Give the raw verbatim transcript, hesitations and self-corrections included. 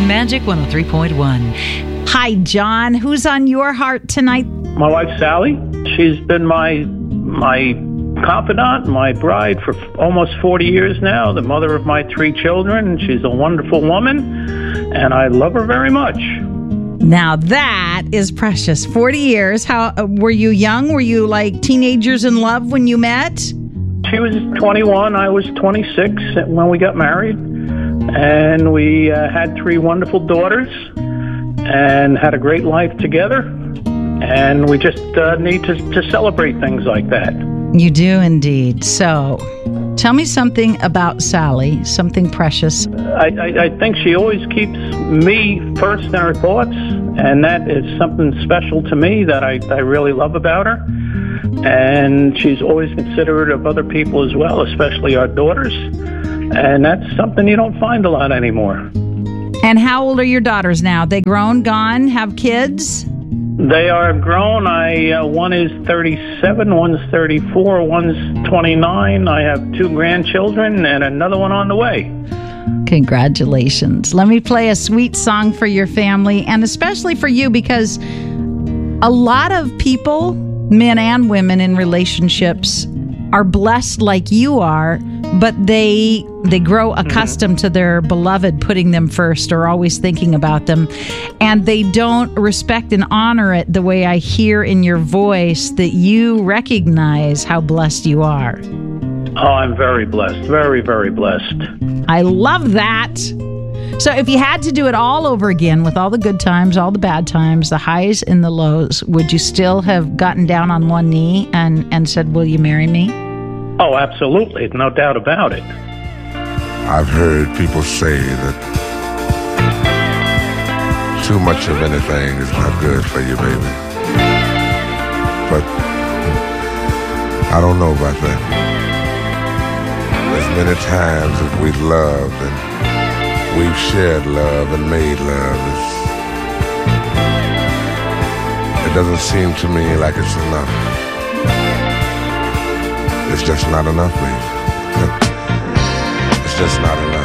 Magic one oh three point one. Hi, John. Who's on your heart tonight? My wife, Sally. She's been my my confidant, my bride for almost forty years now, the mother of my three children. She's a wonderful woman, and I love her very much. Now that is precious. forty years. How uh, were you young? Were you like teenagers in love when you met? She was twenty-one. I was twenty-six when we got married. And we uh, had three wonderful daughters and had a great life together. And we just uh, need to, to celebrate things like that. You do indeed. So tell me something about Sally, something precious. I, I, I think she always keeps me first in her thoughts, and that is something special to me that I, I really love about her. And she's always considerate of other people as well, especially our daughters. And that's something you don't find a lot anymore. And how old are your daughters now? They grown, gone, have kids? They are grown. I uh, one is thirty-seven, one's thirty-four, one's twenty-nine. I have two grandchildren and another one on the way. Congratulations. Let me play a sweet song for your family, and especially for you, because a lot of people, men and women in relationships, are blessed like you are, but they they grow accustomed mm-hmm. to their beloved putting them first or always thinking about them, and they don't respect and honor it the way I hear in your voice that you recognize how blessed you are. Oh, I'm very blessed. Very, very blessed. I love that. So if you had to do it all over again with all the good times, all the bad times, the highs and the lows, would you still have gotten down on one knee and, and said, will you marry me? Oh, absolutely. No doubt about it. I've heard people say that too much of anything is not good for you, baby. But I don't know about that. As many times as we've loved and we've shared love and made love, it's, it doesn't seem to me like it's enough. It's just not enough, baby. It's just not enough.